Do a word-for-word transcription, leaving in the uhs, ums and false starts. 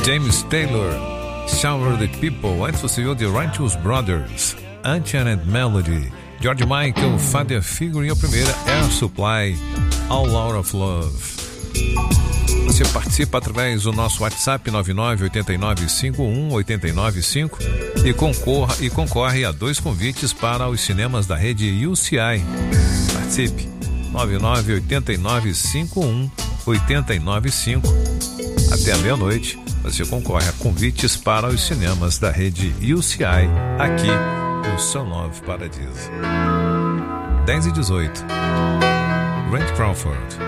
James Taylor, Shower the People. Antes você viu The Righteous Brothers, Unchained Melody, George Michael, Father Figure, e a primeira Air Supply, All Out of Love. Você participa através do nosso WhatsApp nove nove oito nove cinco um oito nove cinco e concorra e concorre a dois convites para os cinemas da rede U C I. Participe, nove nove oito nove cinco um oito nove cinco. Até a meia-noite você concorre a convites para os cinemas da rede U C I aqui no Son of Paradise. dez e dezoito. Grant Crawford.